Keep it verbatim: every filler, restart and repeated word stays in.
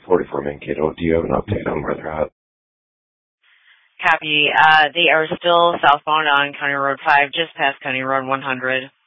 forty-four Mankato. Do you have an update on where they're at? Copy. Uh, they are still southbound on County Road five, just past County Road one hundred.